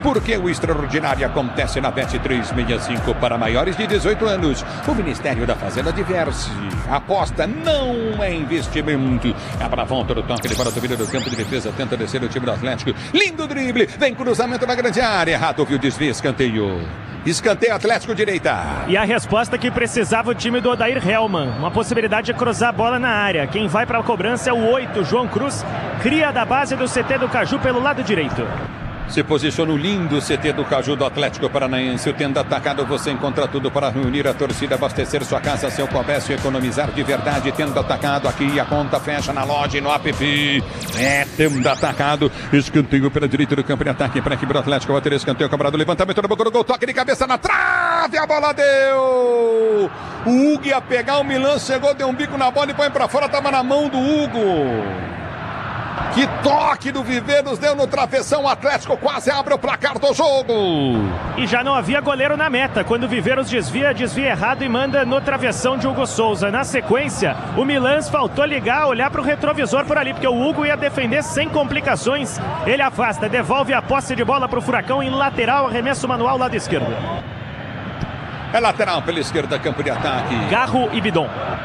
Porque o extraordinário acontece na Bet365 para maiores de 18 anos. O Ministério da Fazenda diverte. Aposta não é investimento. É para a volta do toque de bola, domínio do campo de defesa. Tenta descer o time do Atlético. Lindo drible. Vem cruzamento na grande área. Errado, viu? Desvio, escanteio. Escanteio Atlético direita. E a resposta que precisava o time do Odair Hellmann. Uma possibilidade de cruzar a bola na área. Quem vai para a cobrança é o 8, João Cruz. Cria da base do CT do Caju pelo lado direito. Se posiciona o lindo CT do Caju do Atlético Paranaense. O tendo atacado, você encontra tudo para reunir a torcida, abastecer sua casa, seu comércio, economizar de verdade. Tendo atacado aqui, a conta fecha na loja e no app. É, tendo atacado. Escanteio pela direita do campo de ataque para a equipe do Atlético. Bater escanteio, cobrado, levantamento na boca do gol, toque de cabeça na trave, a bola deu. O Hugo ia pegar, o Milan chegou, deu um bico na bola e põe para fora, estava na mão do Hugo. Que toque do Viveiros deu no travessão, o Atlético quase abre o placar do jogo. E já não havia goleiro na meta, quando o Viveiros desvia errado e manda no travessão de Hugo Souza. Na sequência, o Milan faltou ligar, olhar para o retrovisor por ali, porque o Hugo ia defender sem complicações. Ele afasta, devolve a posse de bola para o Furacão em lateral, arremesso manual lado esquerdo. É lateral pela esquerda, campo de ataque. Garro e Bidon.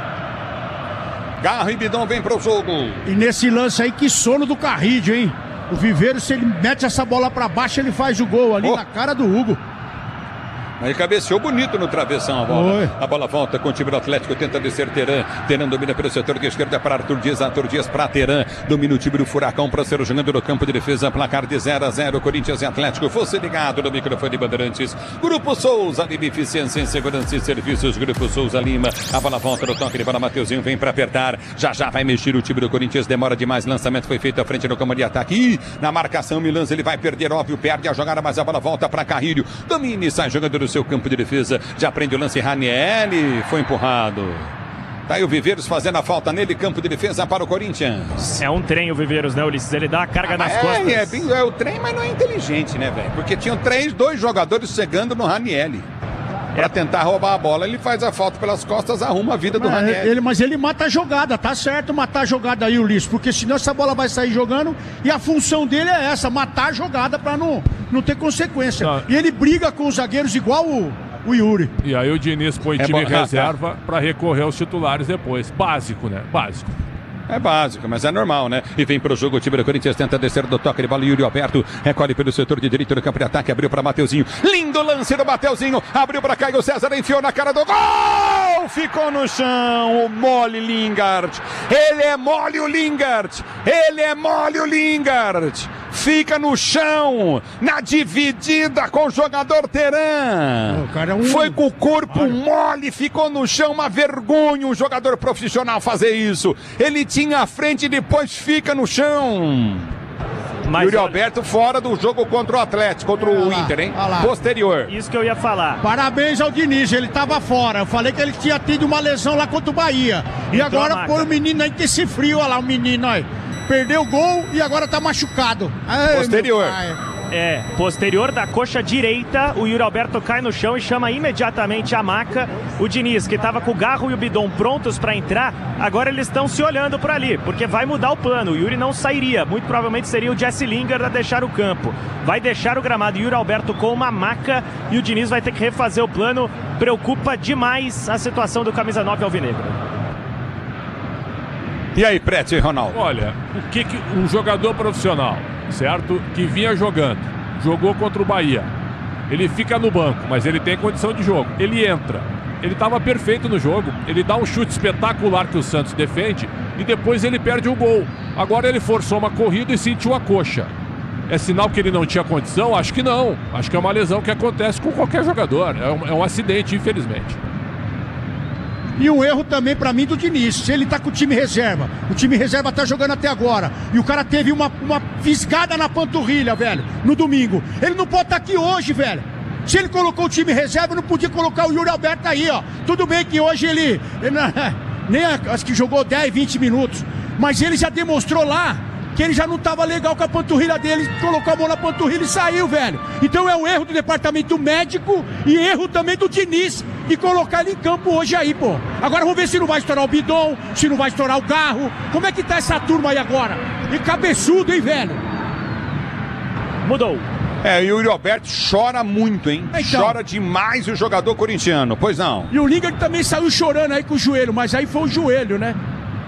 Garro e Bidon vem para o jogo. E nesse lance aí, que sono do Carrillo, hein? O Viveiros, se ele mete essa bola para baixo, ele faz o gol ali na cara do Hugo. Aí cabeceou bonito no travessão a bola. Oi. A bola volta com o time do Atlético, tenta descer Teran. Teran domina pelo setor de esquerda para Arthur Dias para Teran. Domina o time do Furacão para ser jogando no campo de defesa. Placar de 0-0, Corinthians e Atlético. Fosse ligado no microfone de Bandeirantes. Grupo Souza, Lima Eficiência em Segurança e Serviços. Grupo Souza Lima. A bola volta no toque de bola. Mateuzinho vem para apertar. Já vai mexer o time do Corinthians. Demora demais. Lançamento foi feito à frente no campo de ataque. E na marcação, Milans ele vai perder. Óbvio, perde a jogada, mas a bola volta para Carrilho. Domina e sai jogando no seu campo de defesa. Já prende o lance. Ranieri foi empurrado. Tá aí o Viveiros fazendo a falta nele. Campo de defesa para o Corinthians. É um trem o Viveiros, né, Ulisses? Ele dá a carga nas costas. É o trem, mas não é inteligente, né, velho? Porque tinham dois jogadores chegando no Ranieri. Pra tentar roubar a bola, ele faz a falta pelas costas, arruma a vida do Ranieri. Mas ele mata a jogada, tá certo matar a jogada aí, Ulisses, porque senão essa bola vai sair jogando e a função dele é essa, matar a jogada pra não ter consequência. E ele briga com os zagueiros igual o Yuri. E aí o Diniz põe time reserva pra recorrer aos titulares depois. Básico, né? Básico. É básico, mas é normal, né? E vem pro jogo o time do Corinthians, tenta descer do toque de bola. Yuri Alberto recolhe pelo setor de direito do campo de ataque, abriu para Mateuzinho. Lindo lance do Mateuzinho, abriu para Caio César, enfiou na cara do gol! Ficou no chão o mole Lingard. Ele é mole o Lingard. Fica no chão, na dividida com o jogador Teran. Foi com o corpo mole, ficou no chão, uma vergonha um jogador profissional fazer isso. Ele tinha a frente e depois fica no chão. Yuri Alberto fora do jogo contra o Atlético, contra o Inter, hein? Posterior. Isso que eu ia falar. Parabéns ao Diniz, ele tava fora. Eu falei que ele tinha tido uma lesão lá contra o Bahia. E agora põe o menino aí que esse frio, olha lá o menino aí. Perdeu o gol e agora tá machucado. Ai, posterior. Posterior da coxa direita, o Yuri Alberto cai no chão e chama imediatamente a maca. O Diniz, que estava com o Garro e o Bidon prontos para entrar, agora eles estão se olhando por ali, porque vai mudar o plano. O Yuri não sairia, muito provavelmente seria o Jesse Lingard a deixar o campo. Vai deixar o gramado, Yuri Alberto com uma maca e o Diniz vai ter que refazer o plano. Preocupa demais a situação do camisa 9 alvinegro. E aí, Preto e Ronaldo? Olha, o que um jogador profissional, certo? Que vinha jogando, jogou contra o Bahia. Ele fica no banco, mas ele tem condição de jogo. Ele entra. Ele estava perfeito no jogo. Ele dá um chute espetacular que o Santos defende e depois ele perde o gol. Agora ele forçou uma corrida e sentiu a coxa. É sinal que ele não tinha condição? Acho que não. Acho que é uma lesão que acontece com qualquer jogador. É um acidente, infelizmente. E um erro também pra mim do Diniz. Se ele tá com o time reserva tá jogando até agora, e o cara teve uma fisgada na panturrilha, velho, no domingo. Ele não pode estar aqui hoje, velho. Se ele colocou o time reserva, não podia colocar o Yuri Alberto aí, ó. Tudo bem que hoje ele nem acho que jogou 10, 20 minutos, mas ele já demonstrou lá que ele já não estava legal com a panturrilha dele, colocou a mão na panturrilha e saiu, velho. Então é um erro do departamento médico e erro também do Diniz de colocar ele em campo hoje aí, pô. Agora vamos ver se não vai estourar o Bidon, se não vai estourar o Garro. Como é que tá essa turma aí agora? E cabeçudo, hein, velho? Mudou. E o Yuri Alberto chora muito, hein? Então. Chora demais o jogador corintiano, pois não. E o Lingard também saiu chorando aí com o joelho, mas aí foi o joelho, né?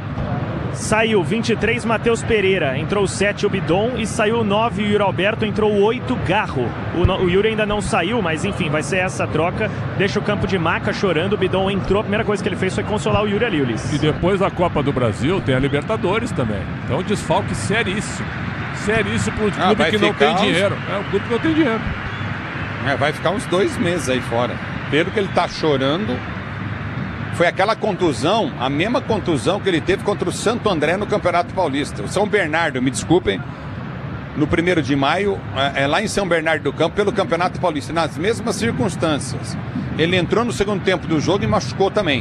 Saiu 23, Matheus Pereira. Entrou 7, o Bidon. E saiu 9, o Yuri Alberto. Entrou 8, Garro. O Yuri ainda não saiu, mas enfim, vai ser essa troca. Deixa o campo de Maca chorando. O Bidon entrou. A primeira coisa que ele fez foi consolar o Yuri ali, Ulisses. E depois da Copa do Brasil tem a Libertadores também. Então, desfalque seríssimo. Seríssimo para o clube que não tem dinheiro. É o clube que não tem dinheiro. Vai ficar uns 2 meses aí fora. Pelo que ele tá chorando, foi aquela contusão, a mesma contusão que ele teve contra o Santo André no Campeonato Paulista. O São Bernardo, me desculpem, no 1º de maio, lá em São Bernardo do Campo, pelo Campeonato Paulista, nas mesmas circunstâncias. Ele entrou no segundo tempo do jogo e machucou também.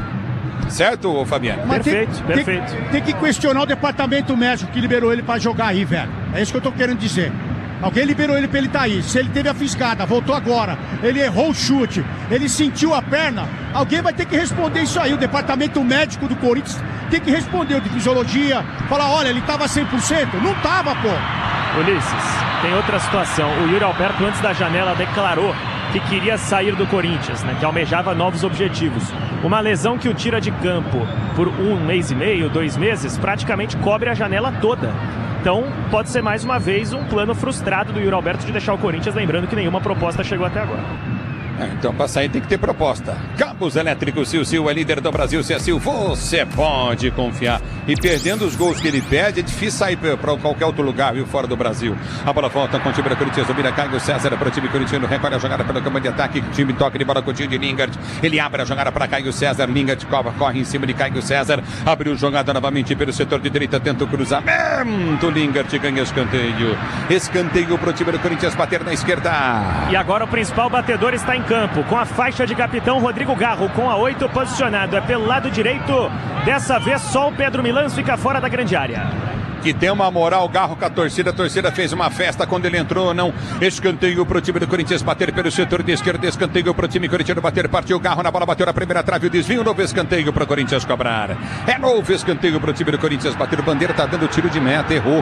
Certo, Fabiano? Mas Perfeito. Tem que questionar o departamento médico que liberou ele pra jogar aí, velho. É isso que eu tô querendo dizer. Alguém liberou ele pra ele estar aí. Se ele teve a fisgada, voltou agora, ele errou o chute, ele sentiu a perna, alguém vai ter que responder isso aí. O departamento médico do Corinthians tem que responder, de fisiologia, falar, olha, ele tava 100%? Não tava, pô. Ulisses, tem outra situação. O Yuri Alberto, antes da janela, declarou que queria sair do Corinthians, né? Que almejava novos objetivos. Uma lesão que o tira de campo por 1 mês e meio, 2 meses, praticamente cobre a janela toda. Então, pode ser mais uma vez um plano frustrado do Yuri Alberto de deixar o Corinthians, lembrando que nenhuma proposta chegou até agora. Então, para sair tem que ter proposta. Cabos Elétricos Sil é líder do Brasil. Se é Sil, você pode confiar. E perdendo os gols que ele perde, é difícil sair para qualquer outro lugar, viu, fora do Brasil. A bola volta com o time da Corinthians. Domina Caio César para o time corintiano. Recolhe a jogada pelo campo de ataque. O time toca de bola com o time de Lingard. Ele abre a jogada para Caio César. Lingard corre em cima de Caio César. Abriu jogada novamente pelo setor de direita. Tenta o cruzamento. Lingard ganha escanteio. Escanteio para o time do Corinthians bater na esquerda. E agora o principal batedor está em campo, com a faixa de capitão Rodrigo Garro, com a 8 posicionado, é pelo lado direito, dessa vez só o Pedro Milans fica fora da grande área. Que tem uma moral, Garro com a torcida fez uma festa quando ele entrou, não, escanteio pro time do Corinthians bater pelo setor de esquerda, escanteio pro time corintiano bater, partiu Garro na bola, bateu na primeira trave, o desvio, novo escanteio pro Corinthians cobrar, é novo escanteio pro time do Corinthians bater, o Bandeira tá dando tiro de meta, errou.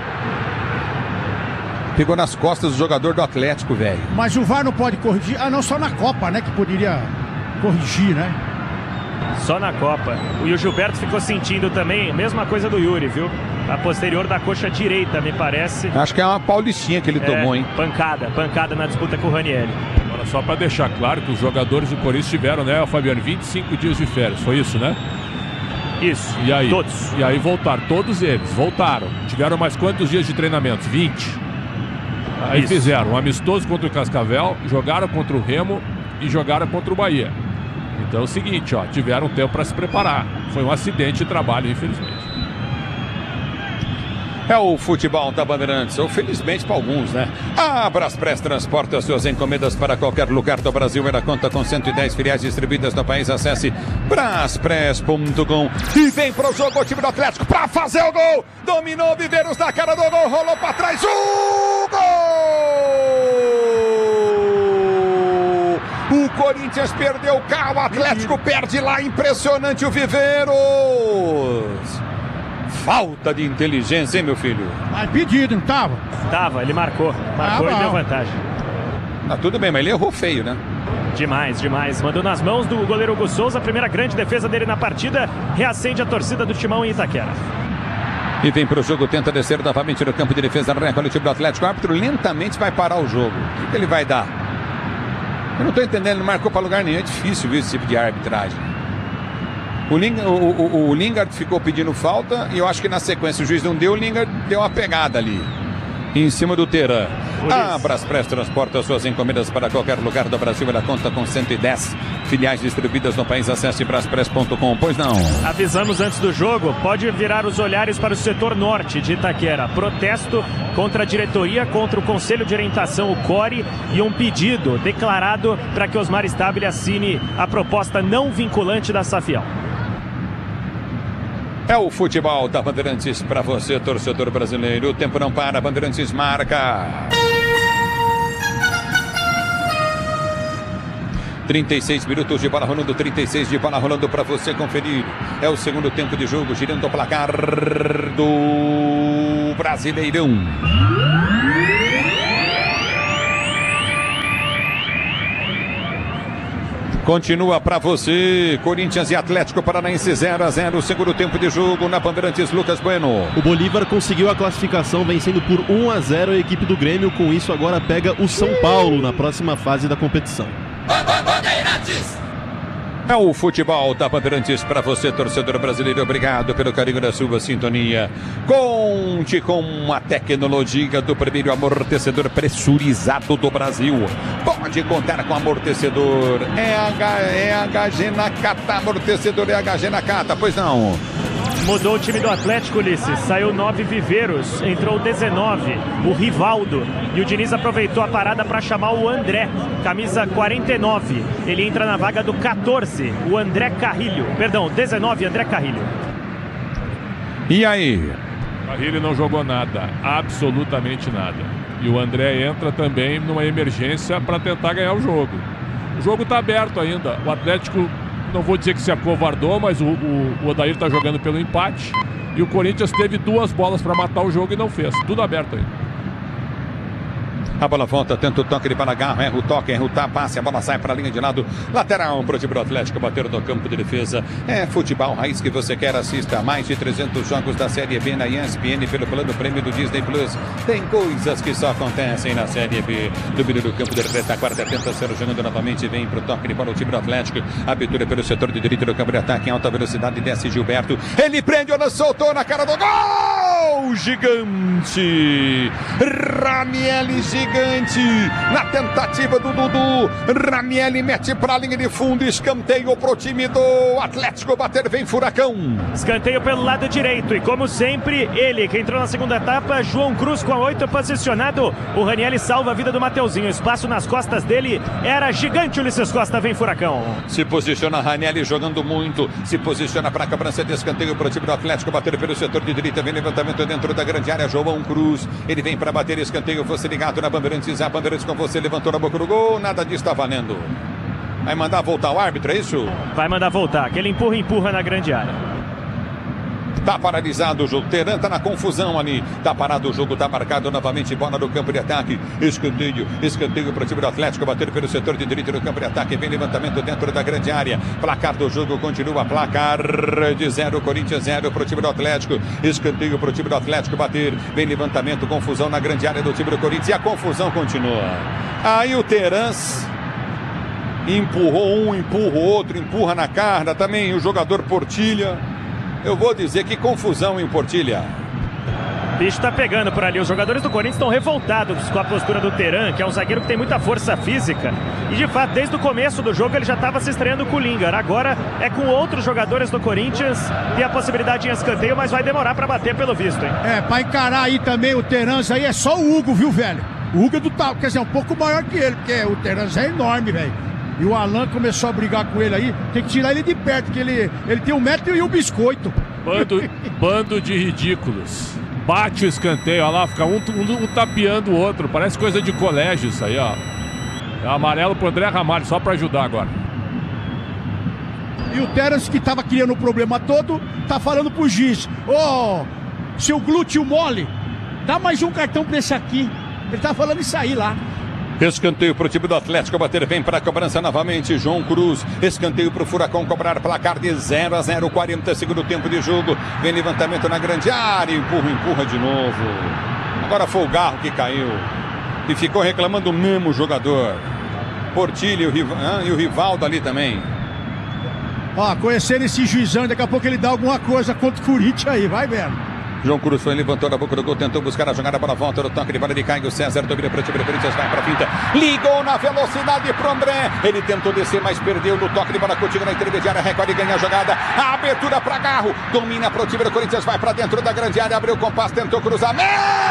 Pegou nas costas do jogador do Atlético, velho. Mas o VAR não pode corrigir? Ah, não, só na Copa, né? Que poderia corrigir, né? Só na Copa. O Gilberto ficou sentindo também, mesma coisa do Yuri, viu? A posterior da coxa direita, me parece. Acho que é uma paulistinha que ele tomou, hein? Pancada na disputa com o Ranieri. Agora, só para deixar claro que os jogadores do Corinthians tiveram, né, Fabiano, 25 dias de férias, foi isso, né? Isso, e aí, todos. E aí voltaram, todos eles, voltaram. Tiveram mais quantos dias de treinamento? 20. Aí fizeram um amistoso contra o Cascavel, jogaram contra o Remo e jogaram contra o Bahia. Então é o seguinte, ó, tiveram tempo para se preparar. Foi um acidente de trabalho, infelizmente. É o futebol da Bandeirantes, ou felizmente para alguns, né? A Braspress transporta suas encomendas para qualquer lugar do Brasil. Ela conta com 110 filiais distribuídas no país. Acesse braspress.com e vem pro jogo o time do Atlético para fazer o gol. Dominou Viveiros na cara do gol, rolou para trás. Gol! O Corinthians perdeu o carro, o Atlético perde lá. Impressionante o Viveiros. Falta de inteligência, hein, meu filho? Mas pedido, não tava? Tava, ele marcou e deu vantagem. Tá tudo bem, mas ele errou feio, né? Demais. Mandou nas mãos do goleiro Hugo Souza, a primeira grande defesa dele na partida, reacende a torcida do Timão em Itaquera. E vem pro jogo, tenta descer novamente no campo de defesa, recolhe o time do Atlético. O árbitro lentamente vai parar o jogo. O que ele vai dar? Eu não tô entendendo, ele não marcou pra lugar nenhum. É difícil ver esse tipo de arbitragem. O Lingard ficou pedindo falta e eu acho que na sequência o juiz não deu, o Lingard deu uma pegada ali em cima do Teran. A Braspress transporta suas encomendas para qualquer lugar do Brasil. Ela conta com 110 filiais distribuídas no país. Acesse braspress.com. Pois não. Avisamos antes do jogo, pode virar os olhares para o setor norte de Itaquera. Protesto contra a diretoria, contra o Conselho de Orientação, o CORE, e um pedido declarado para que Osmar Stabile assine a proposta não vinculante da Safiel. É o futebol da Bandeirantes para você, torcedor brasileiro. O tempo não para, Bandeirantes marca. 36 minutos de bola rolando, 36 de bola rolando para você conferir. É o segundo tempo de jogo, girando o placar do Brasileirão. Continua para você, Corinthians e Atlético Paranaense 0-0, segundo tempo de jogo na Bandeirantes, Lucas Bueno. O Bolívar conseguiu a classificação vencendo por 1-0 a equipe do Grêmio, com isso agora pega o São Paulo na próxima fase da competição. Bandeirantes! É o futebol da Bandeirantes para você, torcedor brasileiro. Obrigado pelo carinho da sua sintonia. Conte com a tecnologia do primeiro amortecedor pressurizado do Brasil. Pode contar com amortecedor. É HG Nakata, amortecedor é HG Nakata, pois não? Mudou o time do Atlético, Ulisses. Saiu 9 Viveiros, entrou 19, o Rivaldo. E o Diniz aproveitou a parada para chamar o André, camisa 49. Ele entra na vaga do 14, o André Carrilho. Perdão, 19, André Carrilho. E aí? Carrilho não jogou nada, absolutamente nada. E o André entra também numa emergência para tentar ganhar o jogo. O jogo está aberto ainda. O Atlético, não vou dizer que se acovardou, mas o Odair está jogando pelo empate. E o Corinthians teve 2 bolas para matar o jogo e não fez. Tudo aberto aí. A bola volta, tenta o toque de Balagarro, erra o toque, erra o passe, a bola sai para a linha de lado, lateral para o time do Atlético, bater no campo de defesa. É futebol raiz que você quer, assista a mais de 300 jogos da Série B na ESPN pelo plano prêmio do Disney Plus. Tem coisas que só acontecem na Série B. Domínio do campo de retaguarda, tenta ser jogando novamente, vem para o toque de bola o time do Atlético. Abertura pelo setor de direita do campo de ataque, em alta velocidade, desce Gilberto. Ele prende, olha, soltou na cara do gol! Gigante! Ranieri gigante na tentativa do Dudu. Ranieri mete para a linha de fundo, escanteio pro time do Atlético bater, vem Furacão. Escanteio pelo lado direito e como sempre, ele que entrou na segunda etapa, João Cruz com a 8 posicionado. O Ranieri salva a vida do Mateuzinho, o espaço nas costas dele era gigante. Ulisses Costa, vem Furacão. Se posiciona Ranieri jogando muito, se posiciona para a cobrança de escanteio pro time do Atlético bater pelo setor de direita, vem levantamento dentro da grande área, João Cruz, ele vem para bater escanteio, fosse ligado na Bandeirantes, a Bandeirantes com você, levantou na boca do gol, nada disso está valendo. Vai mandar voltar o árbitro, é isso? Vai mandar voltar, aquele empurra na grande área. Tá paralisado o jogo, Teran tá na confusão ali, tá parado o jogo, tá marcado novamente, bola no campo de ataque, escanteio para o time do Atlético, bater pelo setor de direita no campo de ataque, vem levantamento dentro da grande área, placar do jogo continua, placar de 0, Corinthians 0 para o time do Atlético, escanteio para o time do Atlético bater, vem levantamento, confusão na grande área do time do Corinthians e a confusão continua. Aí o Terans empurrou um, empurra o outro, empurra na carne também o jogador Portilha. Eu vou dizer que confusão em Portilha. O bicho tá pegando por ali. Os jogadores do Corinthians estão revoltados com a postura do Teran, que é um zagueiro que tem muita força física. E de fato, desde o começo do jogo ele já estava se estreando com o Lingard. Agora é com outros jogadores do Corinthians. Tem a possibilidade em escanteio, mas vai demorar para bater pelo visto, hein? É, para encarar aí também o Terans aí é só o Hugo, viu, velho? O Hugo é do tal, quer dizer, um pouco maior que ele, porque o Terans é enorme, velho. E o Alan começou a brigar com ele aí. Tem que tirar ele de perto, porque ele tem 1 metro e um biscoito. Bando de ridículos. Bate o escanteio, olha lá, fica um tapeando o outro. Parece coisa de colégio isso aí, ó. É amarelo pro André Ramalho, só pra ajudar agora. E o Terans, que tava criando o problema todo, tá falando pro juiz: ô, seu glúteo mole, dá mais um cartão pra esse aqui. Ele tá falando isso aí lá. Escanteio para o time do Atlético bater, vem para a cobrança novamente, João Cruz, escanteio para o Furacão cobrar, placar de 0-0, 40 segundo tempo de jogo, vem levantamento na grande área, empurra de novo, agora foi o Garro que caiu, e ficou reclamando o mesmo jogador, Portilho e o Rivaldo ali também. Ó, conhecendo esse juizão, daqui a pouco ele dá alguma coisa contra o Corinthians aí, vai vendo. João Cruz foi, levantou na boca do gol, tentou buscar a jogada, bola volta, no toque de bola de Caio César, domina para o time do Corinthians, vai para a finta, ligou na velocidade para o André, ele tentou descer, mas perdeu no toque de bola, continua na intermediária, recorde, ganha a jogada, a abertura para Garro, domina para o time do Corinthians, vai para dentro da grande área, abriu o compasso, tentou cruzamento,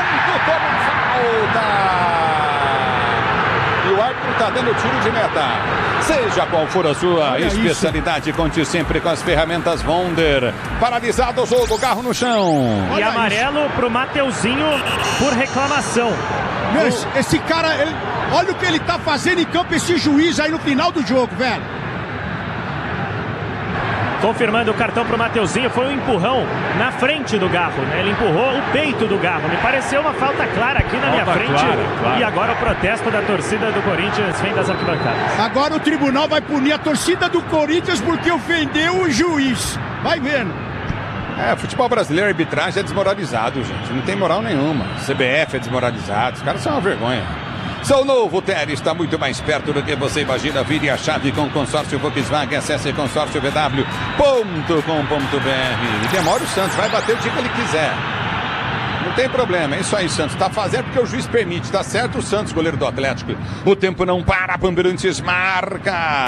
toma falta! E o árbitro está dando tiro de meta. Seja qual for a sua especialidade, isso. Conte sempre com as ferramentas Wonder. Paralisado o jogo, Garro no chão. E amarelo pro Mateuzinho por reclamação. Esse cara, olha o que ele tá fazendo em campo, esse juiz aí no final do jogo, velho. Confirmando o cartão pro Mateuzinho, foi um empurrão na frente do Garro, né? Ele empurrou o peito do Garro. Me pareceu uma falta clara aqui na minha frente. Claro. E agora o protesto da torcida do Corinthians vem das arquibancadas. Agora o tribunal vai punir a torcida do Corinthians porque ofendeu o juiz. Vai vendo. Futebol brasileiro, a arbitragem é desmoralizado, gente. Não tem moral nenhuma. CBF é desmoralizado. Os caras são uma vergonha. Seu novo Tery está muito mais perto do que você imagina. Vire a chave com o consórcio Volkswagen. Acesse consórciovw.com.br. Demora o Santos, vai bater o dia que ele quiser. Não tem problema, é isso aí, Santos. Tá fazendo porque o juiz permite. Tá certo o Santos, goleiro do Atlético. O tempo não para, Bandeirantes marca.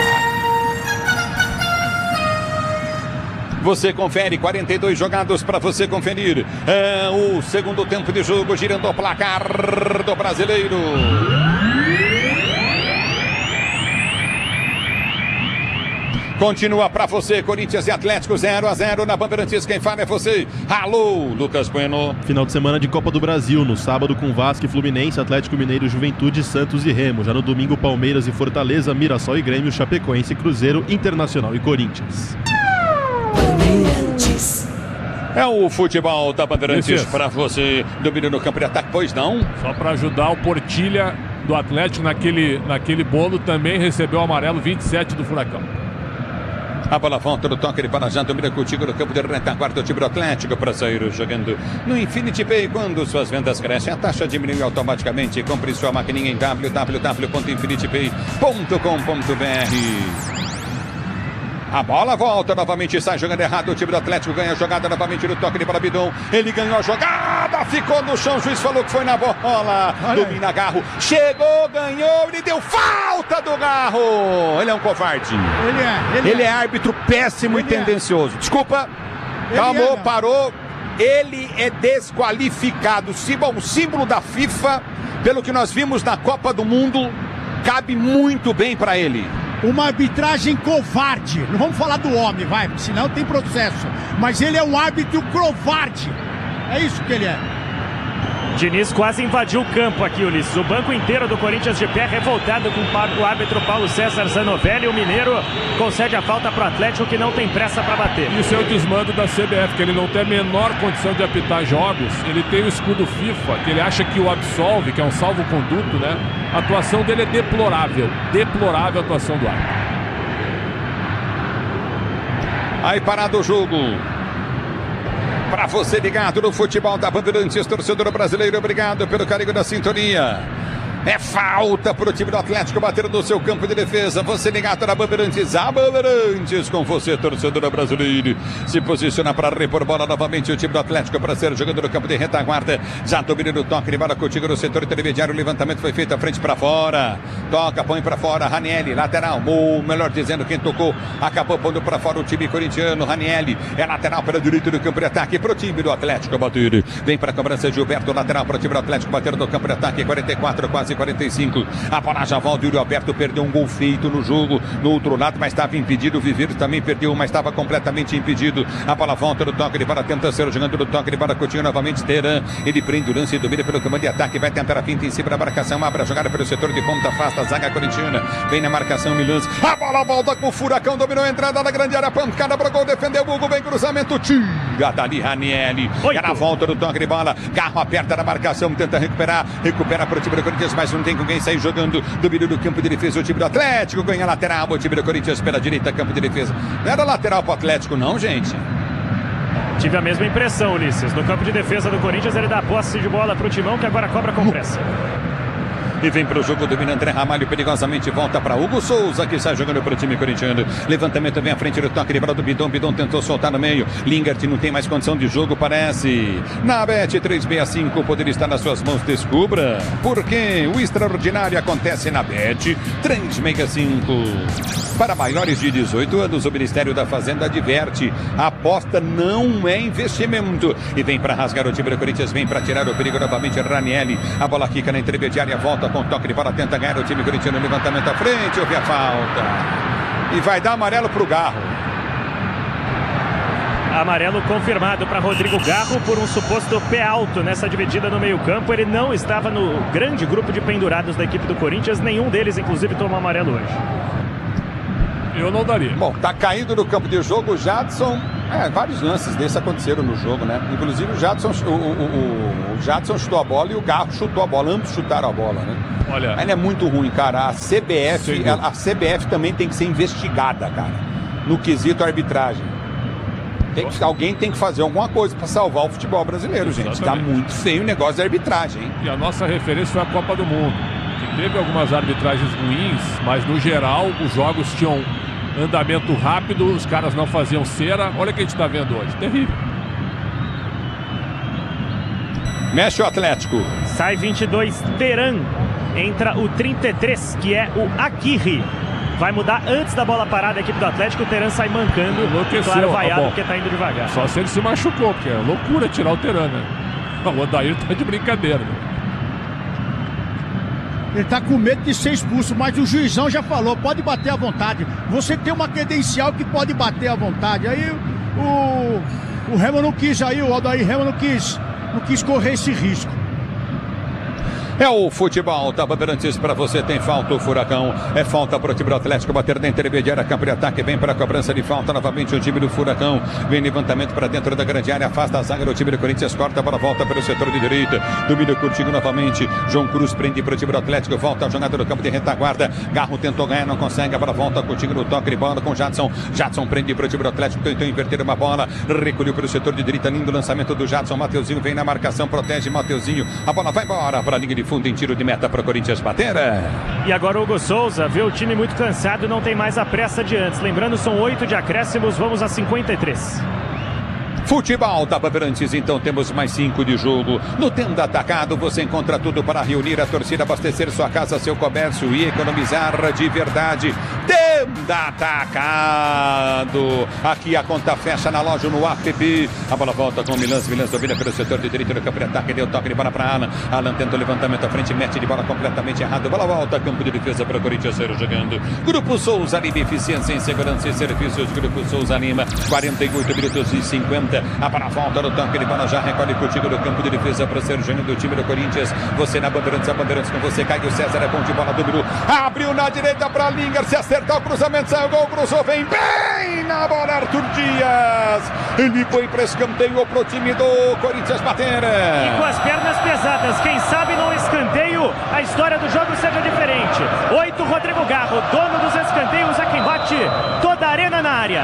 Você confere, 42 jogados para você conferir. É o segundo tempo de jogo, girando o placar do Brasileiro. Continua para você, Corinthians e Atlético 0-0 na Bandeirantes. Quem fala é você. Alô, Lucas Bueno. Final de semana de Copa do Brasil, no sábado com Vasco e Fluminense, Atlético Mineiro, Juventude, Santos e Remo. Já no domingo, Palmeiras e Fortaleza, Mirassol e Grêmio, Chapecoense, Cruzeiro, Internacional e Corinthians. É o futebol da Bandeirantes para você. Domínio no campo de ataque, pois não? Só para ajudar, o Portilha do Atlético naquele bolo também recebeu o amarelo 27 do Furacão. A bola volta no toque de bola já domina contigo no campo de retaguarda do time do Atlético para sair jogando no Infinity Pay. Quando suas vendas crescem, a taxa diminui automaticamente. Compre sua maquininha em www.infinitypay.com.br. A bola volta novamente, sai jogando errado. O time do Atlético ganha a jogada novamente no toque de bola. Bidon, ele ganhou a jogada, ficou no chão. O juiz falou que foi na bola. Domina Garro, chegou, ganhou. Ele deu falta do Garro. Ele é um covarde. Ele é árbitro péssimo e tendencioso. Desculpa, calmou, parou. Ele é desqualificado. O símbolo da FIFA, pelo que nós vimos na Copa do Mundo, cabe muito bem para ele. Uma arbitragem covarde. Não vamos falar do homem, vai, senão tem processo. Mas ele é um árbitro covarde. É isso que ele é. Diniz quase invadiu o campo aqui, Ulisses. O banco inteiro do Corinthians de pé, revoltado com o árbitro Paulo César Zanovelli. O mineiro concede a falta para o Atlético, que não tem pressa para bater. Isso é o desmando da CBF, que ele não tem a menor condição de apitar jogos. Ele tem o escudo FIFA, que ele acha que o absolve, que é um salvo-conduto, né? A atuação dele é deplorável. Deplorável a atuação do árbitro. Aí parado o jogo. Para você ligado no futebol da Bandeirantes, torcedor brasileiro, obrigado pelo carinho da sintonia. É falta para o time do Atlético bater no seu campo de defesa. Você ligado na Bandeirantes, a Bandeirantes com você, torcedor brasileiro. Se posiciona para repor bola novamente o time do Atlético para ser jogando no campo de retaguarda. Já domina no toque de bola contigo no setor intermediário. O levantamento foi feito à frente para fora. Toca, põe para fora. Ranieri, lateral. Ou melhor dizendo, quem tocou acabou pondo para fora o time corintiano. Ranieri é lateral pela direita do campo de ataque para o time do Atlético bater. Vem para a cobrança Gilberto, lateral para o time do Atlético bater no campo de ataque. 44, quase 45. A bola já volta. O Yuri Alberto perdeu um gol feito no jogo no outro lado, mas estava impedido. O Viveiro também perdeu, mas estava completamente impedido. A bola volta no toque de bola, tenta ser jogando no toque de bola. Coutinho novamente. Teran, ele prende o lance e domina pelo comando de ataque. Vai tentar a finta em cima da marcação. Abre a jogada pelo setor de ponta, afasta a zaga corintiana. Vem na marcação Milans. A bola volta com o Furacão. Dominou a entrada da grande área. Pancada para gol. Defendeu o Hugo. Vem cruzamento. Tira dali Ranieri. Ela volta no toque de bola. Garro aperta na marcação. Tenta recuperar. Recupera para o time do Corinthians, mas não tem com quem sair jogando. Domínio do campo de defesa. O time do Atlético ganha lateral. O time do Corinthians pela direita, campo de defesa. Não era lateral para o Atlético, não, gente. Tive a mesma impressão, Ulisses. No campo de defesa do Corinthians, ele dá a posse de bola para o Timão, que agora cobra com pressa. E vem para o jogo, domina André Ramalho, perigosamente volta para Hugo Souza, que sai jogando para o time corintiano. Levantamento vem à frente do toque de bola do Bidon. Bidon tentou soltar no meio. Lingert não tem mais condição de jogo, parece. Na Bet 365 poderia estar nas suas mãos. Descubra porque o extraordinário acontece na Bet 365. Para maiores de 18 anos, o Ministério da Fazenda adverte: a aposta não é investimento. E vem para rasgar o time do Corinthians, vem para tirar o perigo novamente. Ranieri, a bola quica na intermediária, volta com toque de bola, tenta ganhar o time corintiano. Levantamento à frente, houve a falta. E vai dar amarelo para o Garro. Amarelo confirmado para Rodrigo Garro por um suposto pé alto nessa dividida no meio-campo. Ele não estava no grande grupo de pendurados da equipe do Corinthians. Nenhum deles, inclusive, tomou amarelo hoje. Eu não daria. Bom, tá caindo no campo de jogo o Jadson. Vários lances desses aconteceram no jogo, né? Inclusive o Jadson chutou a bola e o Garro chutou a bola. Ambos chutaram a bola, né? Olha, ele é muito ruim, cara. A CBF também tem que ser investigada, cara, no quesito arbitragem. Alguém tem que fazer alguma coisa para salvar o futebol brasileiro, gente. Tá muito feio o negócio da arbitragem, hein? E a nossa referência foi a Copa do Mundo, que teve algumas arbitragens ruins, mas no geral os jogos tinham andamento rápido, os caras não faziam cera. Olha o que a gente tá vendo hoje, terrível. Mexe o Atlético. Sai 22, Teran. Entra o 33, que é o Aguirre. Vai mudar antes da bola parada a equipe do Atlético. O Teran sai mancando. Enlouqueceu. Claro, vaiado, porque tá indo devagar. Só se ele se machucou, porque é loucura tirar o Teran, né? O Odair tá de brincadeira, né? Ele tá com medo de ser expulso, mas o juizão já falou, pode bater à vontade. Você tem uma credencial que pode bater à vontade. Aí o Remo não quis, aí o Odair Remo não quis correr esse risco. É o futebol, tá, Bandeirantes, pra você tem falta o Furacão, é falta pro time do Atlético, bater na intermediária, campo de ataque, vem pra cobrança de falta, novamente o time do Furacão, vem levantamento pra dentro da grande área, afasta a zaga do time do Corinthians, corta para a volta pelo setor de direita, domínio curtinho novamente, João Cruz prende pro time do Atlético, volta a jogada do campo de retaguarda, Garro tentou ganhar, não consegue, para a volta curtinho no toque de bola com Jadson prende pro time do Atlético, tentou inverter uma bola, recolheu pelo setor de direita, lindo lançamento do Jadson, Mateuzinho vem na marcação, protege Mateuzinho, a bola vai embora para a linha de fundo em tiro de meta para o Corinthians bater. E agora o Hugo Souza vê o time muito cansado e não tem mais a pressa de antes. Lembrando, são 8 de acréscimos, vamos a 53. Futebol da Bandeirantes, então temos mais 5 de jogo. No Tenda Atacado você encontra tudo para reunir a torcida, abastecer sua casa, seu comércio e economizar de verdade. Tenda Atacado. Aqui a conta fecha na loja, no app. A bola volta com o Milans domina pelo setor de direita do campo de ataque, deu toque de bola para Alan. Alan tenta o levantamento à frente, mete de bola completamente errado. Bola volta, campo de defesa para o Corinthians ser jogando. Grupo Souza Lima, eficiência em segurança e serviços. Grupo Souza Lima, 48 minutos e 50. A bola volta no tanque de bola, já recolhe contigo do campo de defesa para ser jogando do time do Corinthians. Você na Bandeirantes, a Bandeirantes com você. Caio César é bom de bola, dominou. Abriu na direita para Linger, se acertar o cruzamento, saiu o gol, cruzou, vem bem na bola Arthur Dias. Ele foi para escanteio pro time do Corinthians bater. E com as pernas pesadas, quem sabe no escanteio a história do jogo seja diferente. 8, Rodrigo Garro, dono dos escanteios, é quem bate toda a arena na área.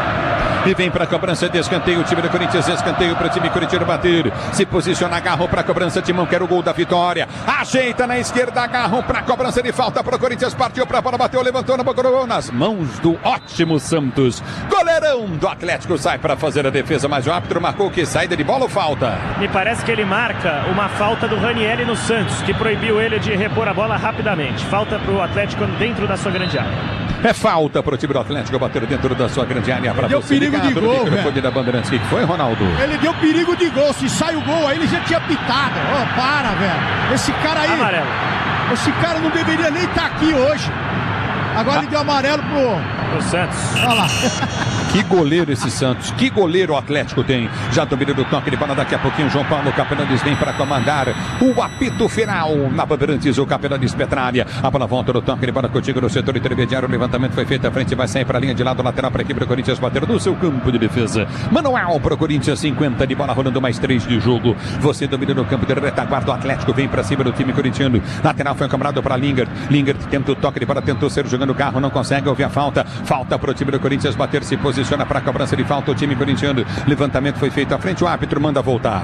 E vem para a cobrança de escanteio, o time do Corinthians, escanteio para o time corintiano bater. Se posiciona, Garro para a cobrança, Timão quer o gol da vitória. Ajeita na esquerda, Garro para a cobrança de falta para o Corinthians, partiu para a bola, bateu, levantou nas mãos do ótimo Santos. Goleirão do Atlético sai para fazer a defesa, mas o árbitro marcou que saída de bola ou falta? Me parece que ele marca uma falta do Ranieri no Santos, que proibiu ele de repor a bola rapidamente. Falta para o Atlético dentro da sua grande área. É falta para o time do Atlético bater dentro da sua grande área. Para deu perigo de gol, velho. Da Bandeirantes. O que foi, Ronaldo? Ele deu perigo de gol. Se sai o gol, aí ele já tinha pitado. Oh, para, velho. Esse cara aí... Amarelo. Esse cara não deveria nem estar aqui hoje. Agora ele deu amarelo pro Santos. Olha lá. Que goleiro esse Santos, que goleiro o Atlético tem. Já domina do toque de bola, daqui a pouquinho João Paulo Capelanes vem para comandar o apito final na Bandeirantes, o Capelanes Petralha. A bola volta no toque de bola contigo no setor intermediário, o levantamento foi feito à frente, vai sair para a linha de lado lateral para a equipe do Corinthians bater no seu campo de defesa. Manuel para o Corinthians, 50 de bola rolando, mais 3 de jogo. Você domina no campo de retaguarda, o Atlético vem para cima do time corintiano. Lateral foi cobrado para Linger. Linger tenta o toque de bola, tentou ser jogando o carro, não consegue, houve a falta. Falta para o time do Corinthians bater, se posiciona para a cobrança de falta o time corintiano. Levantamento foi feito à frente, o árbitro manda voltar.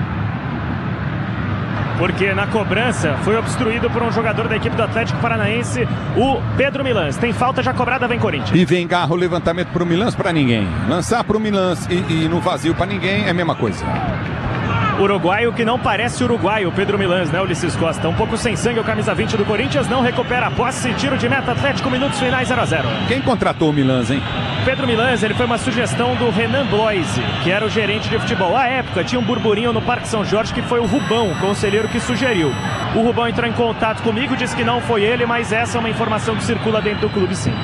Porque na cobrança foi obstruído por um jogador da equipe do Atlético Paranaense, o Pedro Milans. Tem falta já cobrada, vem Corinthians. E vem Garro, levantamento para o Milans, para ninguém. Lançar para o Milans e no vazio para ninguém é a mesma coisa. Uruguaio que não parece uruguaio, Pedro Milans, né, Ulisses Costa? Um pouco sem sangue, o camisa 20 do Corinthians não recupera a posse, tiro de meta Atlético, minutos finais 0-0. Quem contratou o Milans, hein? Pedro Milans, ele foi uma sugestão do Renan Bloise, que era o gerente de futebol. À época, tinha um burburinho no Parque São Jorge que foi o Rubão, o conselheiro que sugeriu. O Rubão entrou em contato comigo, disse que não foi ele, mas essa é uma informação que circula dentro do clube, sim.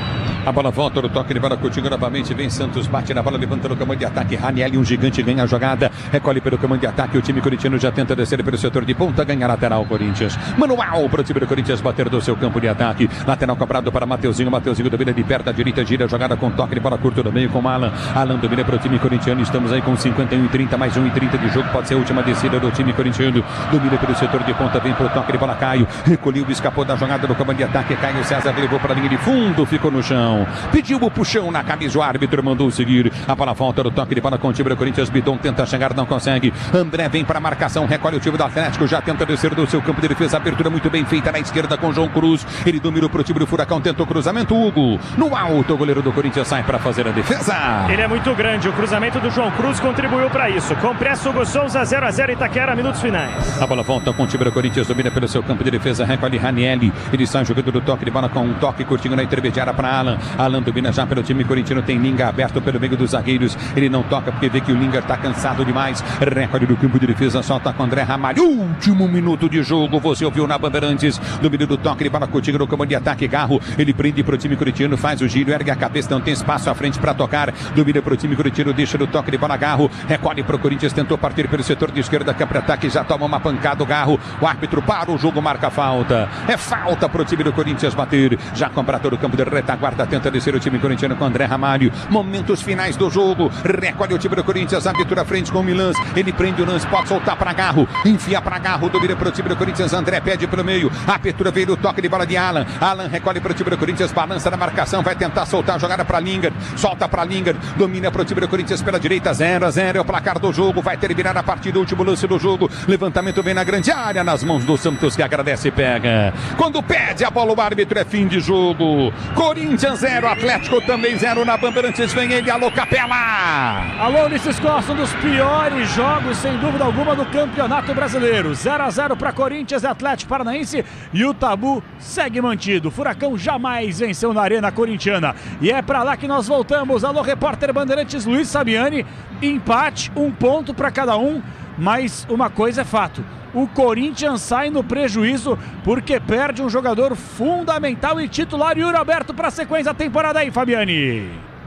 A bola volta no toque de bola, Coutinho novamente, vem Santos, bate na bola, levanta no comando de ataque, Ranieri, um gigante, ganha a jogada, recolhe pelo comando de ataque, o time corintiano já tenta descer pelo setor de ponta, ganha lateral Corinthians, manual para o time do Corinthians bater do seu campo de ataque, lateral cobrado para Mateuzinho domina de perto, a direita gira a jogada com toque de bola curto no meio com Alan domina para o time corintiano, estamos aí com 51:30, mais 1:30 de jogo, pode ser a última descida do time corintiano, domina pelo setor de ponta, vem para o toque de bola, Caio, recolheu, escapou da jogada do comando de ataque, Caio César levou para a linha de fundo, ficou no chão, pediu o puxão na camisa, o árbitro mandou seguir, a bola volta do toque de bola com o time do Corinthians, Bidon tenta chegar, não consegue, André vem para a marcação, recolhe o time do Atlético, já tenta descer do seu campo de defesa, abertura muito bem feita na esquerda com João Cruz, ele dominou para o time do Furacão, tentou cruzamento, Hugo, no alto, o goleiro do Corinthians sai para fazer a defesa. Ele é muito grande, o cruzamento do João Cruz contribuiu para isso, com pressa Hugo Souza, 0-0 Itaquera, minutos finais. A bola volta com o time do Corinthians, domina pelo seu campo de defesa, recolhe Ranieri, ele sai jogando do toque de bola com um toque curtinho na intermediária para Alan domina já pelo time corintiano, tem Linga aberto pelo meio dos zagueiros, ele não toca porque vê que o Linga está cansado demais, recolhe do campo de defesa, solta com André Ramalho, último minuto de jogo, você ouviu na Bandeirantes, domínio do toque de bola Coutinho no comando de ataque, Garro, ele prende para o time corintiano, faz o giro, ergue a cabeça, não tem espaço à frente para tocar, domina para o time corintiano, deixa no toque de bola, Garro, recolhe para o Corinthians, tentou partir pelo setor de esquerda, campo de ataque, já toma uma pancada, o Garro, o árbitro para o jogo, marca falta, é falta para o time do Corinthians bater, já compra todo o campo de retaguarda, tenta descer o time corintiano com André Ramalho, momentos finais do jogo, recolhe o time do Corinthians, árbitro à frente com o Milans, ele prende o lance, pode soltar para Garro, enfia para Garro, domina para o time do Corinthians, André pede pelo meio, a abertura veio do toque de bola de Alan recolhe para o time do Corinthians, balança na marcação, vai tentar soltar a jogada para Lingard, solta para Lingard, domina para o time do Corinthians pela direita, 0-0 é o placar do jogo, vai terminar a partida, o último lance do jogo, levantamento vem na grande área, nas mãos do Santos que agradece e pega, quando pede a bola o árbitro é fim de jogo, Corinthians 0, Atlético também 0 na Bandeirantes, vem ele, alô Capela! Alô Ulisses Costa, um dos piores jogos sem dúvida alguma do Campeonato Brasileiro, 0-0 para Corinthians e Atlético Paranaense e o tabu segue mantido, o Furacão jamais venceu na Arena Corintiana e é para lá que nós voltamos, alô repórter Bandeirantes Luiz Sabiani, empate, 1 ponto para cada um, mas uma coisa é fato, o Corinthians sai no prejuízo porque perde um jogador fundamental e titular, Yuri Alberto, para a sequência da temporada aí, Fabiani.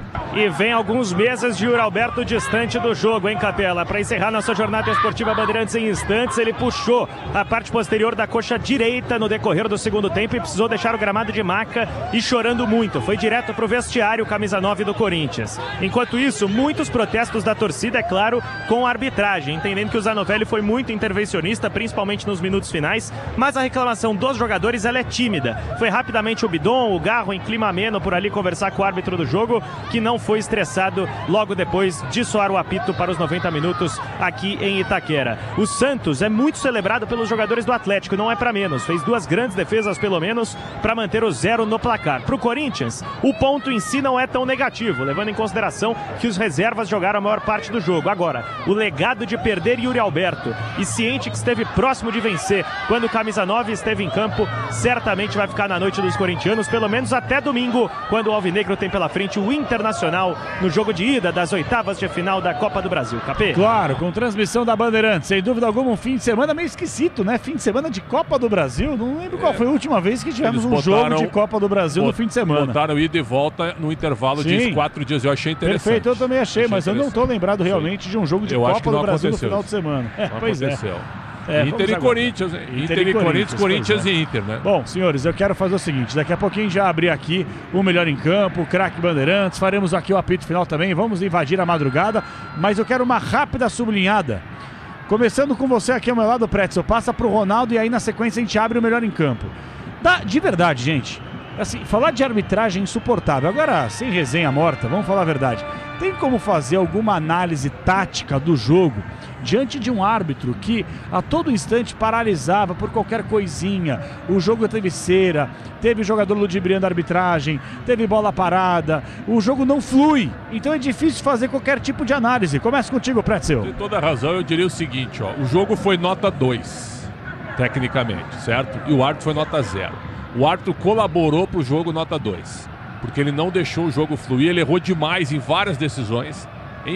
E vem alguns meses de Yuri Alberto distante do jogo, hein, Capela? Para encerrar nossa jornada esportiva Bandeirantes em instantes, ele puxou a parte posterior da coxa direita no decorrer do segundo tempo e precisou deixar o gramado de maca e chorando muito. Foi direto para o vestiário, camisa 9 do Corinthians. Enquanto isso, muitos protestos da torcida, é claro, com a arbitragem, entendendo que o Zanovelli foi muito intervencionista, principalmente nos minutos finais, mas a reclamação dos jogadores ela é tímida. Foi rapidamente o Bidon, o Garro em clima ameno por ali conversar com o árbitro do jogo, que não foi estressado logo depois de soar o apito para os 90 minutos aqui em Itaquera. O Santos é muito celebrado pelos jogadores do Atlético, não é para menos. Fez 2 grandes defesas pelo menos para manter o 0 no placar. Para o Corinthians, o ponto em si não é tão negativo, levando em consideração que os reservas jogaram a maior parte do jogo. Agora, o legado de perder Yuri Alberto e ciente que esteve próximo de vencer quando o camisa 9 esteve em campo, certamente vai ficar na noite dos corintianos, pelo menos até domingo, quando o Alvinegro tem pela frente o Internacional no jogo de ida das oitavas de final da Copa do Brasil. Capê? Claro, com transmissão da Bandeirantes, sem dúvida alguma, um fim de semana meio esquisito, né? Fim de semana de Copa do Brasil, não lembro qual foi a última vez que tivemos um jogo de Copa do Brasil no fim de semana. Botaram ida e volta no intervalo de 4 dias, eu achei interessante. Perfeito, eu também achei, mas eu não estou lembrado realmente de um jogo de Copa do Brasil no final de semana. Pois aconteceu. Inter e Corinthians, Inter e Corinthians, Corinthians e Inter, né? Bom, senhores, eu quero fazer o seguinte, daqui a pouquinho já abrir aqui o Melhor em Campo, o Craque Bandeirantes, faremos aqui o apito final também, vamos invadir a madrugada, mas eu quero uma rápida sublinhada. Começando com você aqui ao meu lado, Pretzel, passa pro Ronaldo e aí na sequência a gente abre o Melhor em Campo. De verdade, gente, assim, falar de arbitragem é insuportável, agora sem resenha morta, vamos falar a verdade. Tem como fazer alguma análise tática do jogo diante de um árbitro que a todo instante paralisava por qualquer coisinha? O jogo teve cera, teve jogador ludibriando a arbitragem, teve bola parada, o jogo não flui, então é difícil fazer qualquer tipo de análise. Começa contigo, Pretzel. Tem toda a razão, eu diria o seguinte, ó, o jogo foi nota 2, tecnicamente, certo? E o árbitro foi nota 0. O árbitro colaborou para o jogo nota 2. Porque ele não deixou o jogo fluir, ele errou demais em várias decisões,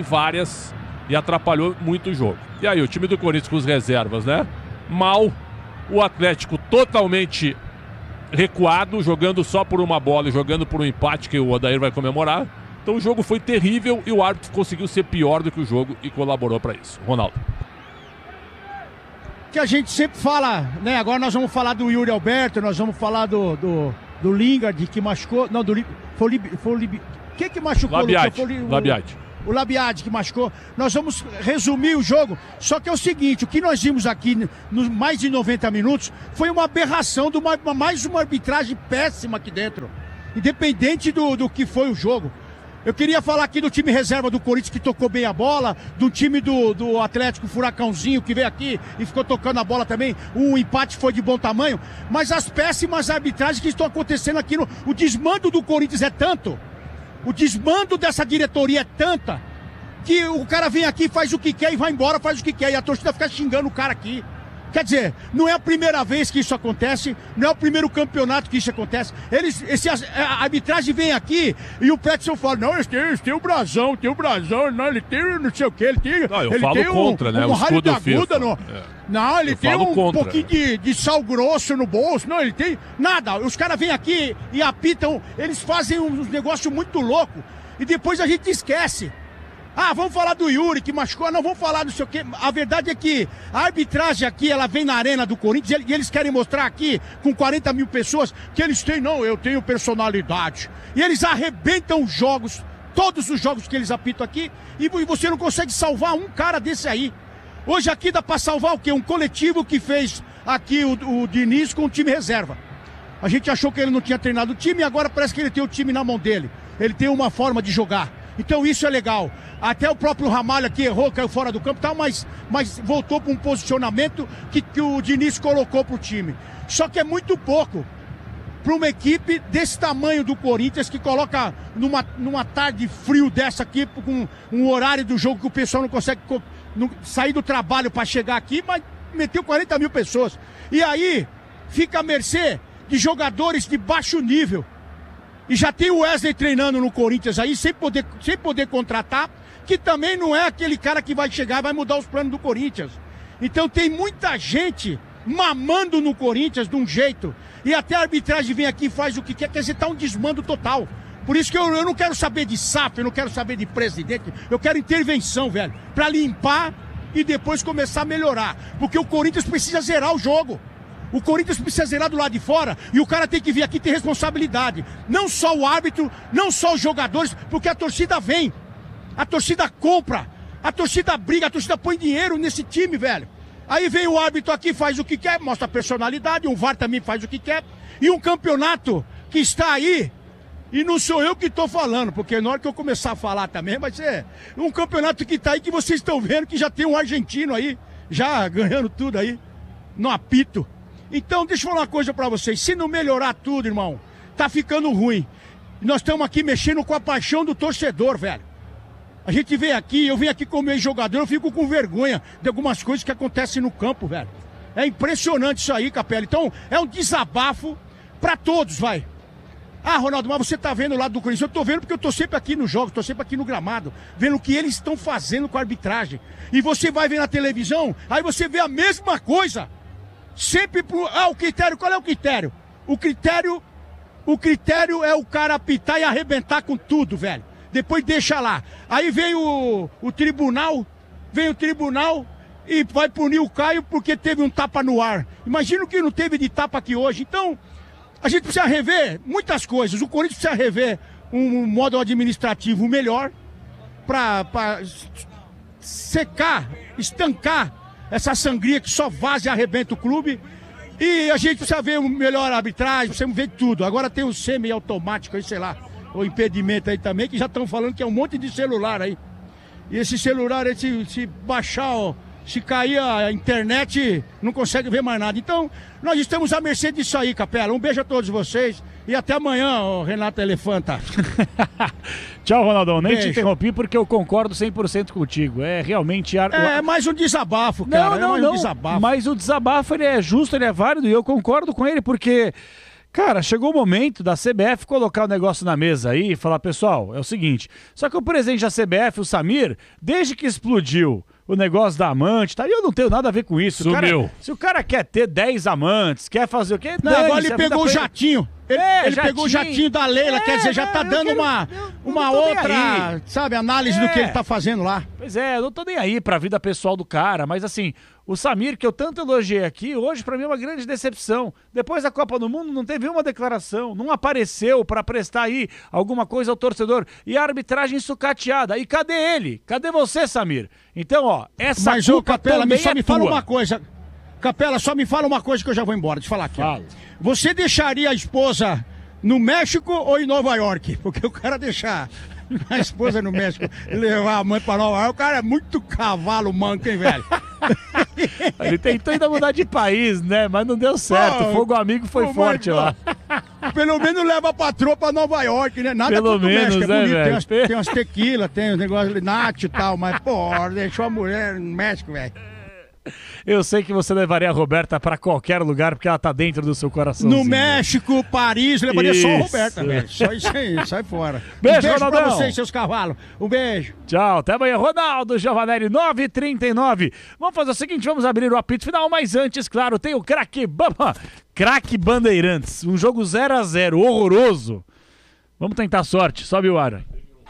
e atrapalhou muito o jogo. E aí, o time do Corinthians com os reservas, né? Mal, o Atlético totalmente recuado, jogando só por uma bola e jogando por um empate que o Odair vai comemorar. Então o jogo foi terrível e o árbitro conseguiu ser pior do que o jogo e colaborou para isso. Ronaldo. Que a gente sempre fala, né? Agora nós vamos falar do Yuri Alberto, nós vamos falar do Lingard, que machucou. Não, quem que machucou? Labiade. O Labiade que machucou. Nós vamos resumir o jogo. Só que é o seguinte, o que nós vimos aqui nos mais de 90 minutos foi uma aberração de mais uma arbitragem péssima aqui dentro. Independente do que foi o jogo. Eu queria falar aqui do time reserva do Corinthians que tocou bem a bola, do time do Atlético Furacãozinho que veio aqui e ficou tocando a bola também. O empate foi de bom tamanho, mas as péssimas arbitragens que estão acontecendo aqui, o desmando do Corinthians é tanto, o desmando dessa diretoria é tanta, que o cara vem aqui, faz o que quer e vai embora, faz o que quer, e a torcida fica xingando o cara aqui. Quer dizer, não é a primeira vez que isso acontece, não é o primeiro campeonato que isso acontece. A arbitragem vem aqui e o Peterson fala, não, eles têm o brasão, não, ele tem não sei o que, ele tem... Não, eu falo contra, né, o escudo FIFA. Não, ele tem um pouquinho de sal grosso no bolso, não, ele tem nada. Os caras vêm aqui e apitam, eles fazem uns negócios muito loucos e depois a gente esquece. Ah, vamos falar do Yuri que machucou, não vamos falar do sei o quê. A verdade é que a arbitragem aqui, ela vem na arena do Corinthians e eles querem mostrar aqui, com 40 mil pessoas, que eles têm, não, eu tenho personalidade. E eles arrebentam os jogos, todos os jogos que eles apitam aqui, e você não consegue salvar um cara desse aí. Hoje aqui dá pra salvar o quê? Um coletivo que fez aqui o Diniz com o time reserva. A gente achou que ele não tinha treinado o time e agora parece que ele tem o time na mão dele. Ele tem uma forma de jogar. Então isso é legal. Até o próprio Ramalho aqui errou, caiu fora do campo e tal, mas voltou para um posicionamento que o Diniz colocou para o time. Só que é muito pouco para uma equipe desse tamanho do Corinthians, que coloca numa tarde frio dessa aqui, com um horário do jogo que o pessoal não consegue sair do trabalho para chegar aqui, mas meteu 40 mil pessoas. E aí fica à mercê de jogadores de baixo nível. E já tem o Wesley treinando no Corinthians aí, sem poder contratar, que também não é aquele cara que vai chegar e vai mudar os planos do Corinthians. Então tem muita gente mamando no Corinthians de um jeito, e até a arbitragem vem aqui e faz o que quer dizer, tá um desmando total. Por isso que eu não quero saber de SAF, eu não quero saber de presidente, eu quero intervenção, velho, pra limpar e depois começar a melhorar. Porque o Corinthians precisa zerar o jogo. O Corinthians precisa zerar do lado de fora e o cara tem que vir aqui ter responsabilidade. Não só o árbitro, não só os jogadores, porque a torcida vem, a torcida compra, a torcida briga, a torcida põe dinheiro nesse time, velho. Aí vem o árbitro aqui, faz o que quer, mostra a personalidade, o VAR também faz o que quer. E um campeonato que está aí, e não sou eu que estou falando, porque na hora que eu começar a falar também vai ser um campeonato que está aí, que vocês estão vendo que já tem um argentino aí, já ganhando tudo aí, no apito. Então, deixa eu falar uma coisa pra vocês. Se não melhorar tudo, irmão, tá ficando ruim. Nós estamos aqui mexendo com a paixão do torcedor, velho. A gente vem aqui, eu venho aqui como ex-jogador, eu fico com vergonha de algumas coisas que acontecem no campo, velho. É impressionante isso aí, Capela. Então, é um desabafo pra todos, vai. Ah, Ronaldo, mas você tá vendo o lado do Corinthians? Eu tô vendo porque eu tô sempre aqui nos jogos, tô sempre aqui no gramado, vendo o que eles estão fazendo com a arbitragem. E você vai ver na televisão, aí você vê a mesma coisa. Sempre pro... Ah, o critério, qual é o critério? O critério é o cara apitar e arrebentar com tudo, velho. Depois deixa lá. Aí vem o tribunal e vai punir o Caio porque teve um tapa no ar. Imagina o que não teve de tapa aqui hoje. Então, a gente precisa rever muitas coisas. O Corinthians precisa rever um modo administrativo melhor para secar, estancar essa sangria que só vaza e arrebenta o clube. E a gente precisa ver melhor arbitragem, precisa ver tudo. Agora tem o semi-automático aí, sei lá, o impedimento aí também, que já estão falando que é um monte de celular aí. E esse celular aí, se baixar, ó, se cair a internet, não consegue ver mais nada. Então, nós estamos à mercê disso aí, Capela. Um beijo a todos vocês e até amanhã, ó, Renato Elefanta. Tchau, Ronaldão. Nem te interrompi porque eu concordo 100% contigo. É realmente... É mais um desabafo, cara. Não. Desabafo. Mas o desabafo, ele é justo, ele é válido e eu concordo com ele porque... Cara, chegou o momento da CBF colocar o negócio na mesa aí e falar, pessoal, é o seguinte, só que o presidente da CBF, o Samir, desde que explodiu o negócio da amante, tá? E eu não tenho nada a ver com isso. Sumiu. Se o cara quer ter 10 amantes, quer fazer o quê? Não, agora ele pegou o jatinho. Ele jatinho. pegou o jatinho da Leila, quer dizer, já tá dando uma outra, sabe, análise do que ele tá fazendo lá. Pois é, eu não tô nem aí pra vida pessoal do cara, mas assim, o Samir, que eu tanto elogiei aqui, hoje pra mim é uma grande decepção. Depois da Copa do Mundo não teve uma declaração, não apareceu pra prestar aí alguma coisa ao torcedor. E a arbitragem sucateada. E cadê ele? Cadê você, Samir? Então, ó, essa Mas, ô, culpa Capela, também só é me fala tua. uma coisa. Capela, só me fala uma coisa que eu já vou embora. Deixa eu falar aqui. Fala. Você deixaria a esposa no México ou em Nova York? Porque o cara deixar a esposa no México e levar a mãe pra Nova York, o cara é muito cavalo manco, hein, velho? Ele tentou ainda mudar de país, né? Mas não deu certo. Pô, Fogo amigo foi forte lá. Pelo menos leva a patroa pra Nova York, né? Nada Pelo contra o menos, México, é né, bonito. velho? Tem umas tequila, tem uns negócios ali, nacho e tal, mas, pô, deixou a mulher no México, velho. Eu sei que você levaria a Roberta pra qualquer lugar, porque ela tá dentro do seu coração. No México, Paris, levaria só a Isso. Roberta, velho. Só isso aí, sai fora. Beijo, pra Ronaldão. vocês, seus cavalos. Um beijo. Tchau, até amanhã. Ronaldo Giovanelli, 9h39. Vamos fazer o seguinte, vamos abrir o apito final, mas antes, claro, tem o craque Craque Bandeirantes. Um jogo 0-0, horroroso. Vamos tentar sorte, sobe o ar.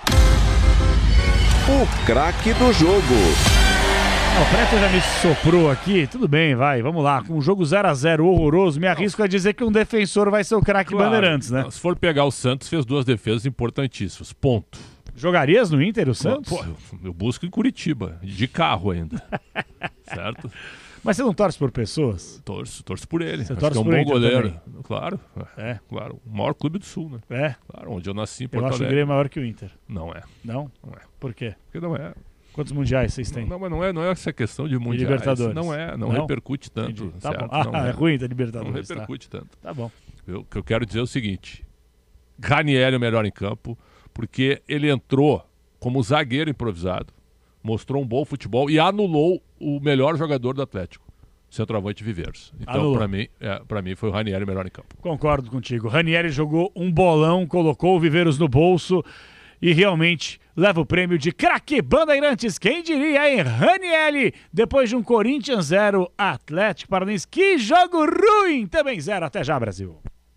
O craque do jogo. O Preto já me soprou aqui, tudo bem, vai, vamos lá. Com um jogo 0-0 horroroso, me arrisco a dizer que um defensor vai ser o craque Bandeirantes, né? Se for pegar o Santos, fez 2 defesas importantíssimas, ponto. Jogarias no Inter o Santos? Pô, eu busco em Curitiba, de carro ainda, certo? Mas você não torce por pessoas? Torço por ele, Você acho torce que é um por bom Inter goleiro. também? Claro, claro, o maior clube do Sul, né? É? Claro, onde eu nasci em Eu Porto acho o Alegre. Grêmio maior que o Inter. Não é, Não? não é. Por quê? Porque não é. Quantos mundiais vocês têm? Não, mas não é essa questão de mundiais. Libertadores? Não repercute tanto, Entendi. Tá certo? bom. Não É ruim da Libertadores. Não repercute tanto. Tá bom. O que eu quero dizer é o seguinte: Ranieri é o melhor em campo, porque ele entrou como zagueiro improvisado, mostrou um bom futebol e anulou o melhor jogador do Atlético, centroavante Viveiros. Então, para mim, foi o Ranieri o melhor em campo. Concordo contigo. Ranieri jogou um bolão, colocou o Viveiros no bolso e realmente leva o prêmio de craque Bandeirantes. Quem diria, hein? Ranieri, depois de um Corinthians 0, Atlético Paranaense. Que jogo ruim! Também 0. Até já, Brasil.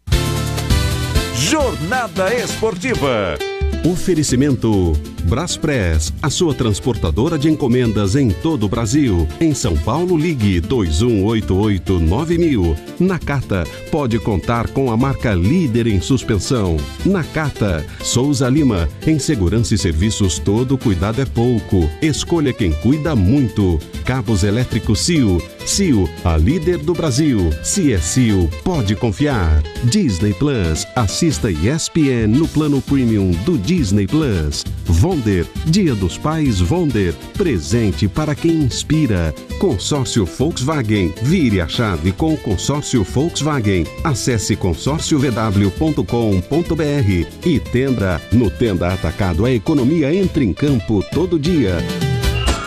Jornada Esportiva. Oferecimento Braspress, a sua transportadora de encomendas em todo o Brasil. Em São Paulo, ligue 2188-9000. Nakata, pode contar com a marca líder em suspensão. Nakata, Souza Lima, em segurança e serviços todo cuidado é pouco. Escolha quem cuida muito. Cabos elétricos CIO. CIO, a líder do Brasil. Se é CIO, pode confiar. Disney Plus, assista ESPN no plano premium do Disney Plus. Wonder, Dia dos Pais Wonder, presente para quem inspira. Consórcio Volkswagen, vire a chave com o consórcio Volkswagen. Acesse consórciovw.com.br e Tenda. No Tenda Atacado a economia entra em campo todo dia.